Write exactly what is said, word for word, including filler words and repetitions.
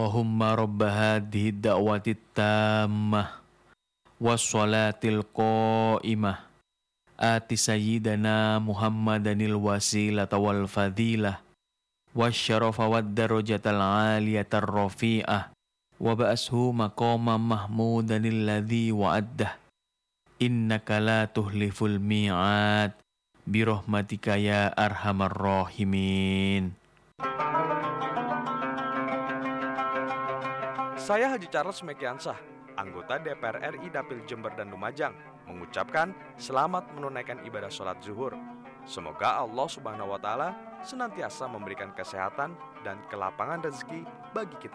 Allahumma rabba hadhihi da'wati tammah wassalatil qa'imah ati sayyidana Muhammadanil wasilata wal fadilah wasyarafa wad darajatal aliyatar rafi'ah wa ba'ashu maqama mahmudanil ladzi wa'addah innaka la tuhliful mi'ad birahmatika ya arhamar rahimin. Saya Haji Charles Mekiansah, anggota D P R R I Dapil Jember dan Lumajang, mengucapkan selamat menunaikan ibadah sholat zuhur. Semoga Allah Subhanahu wa Ta'ala senantiasa memberikan kesehatan dan kelapangan rezeki bagi kita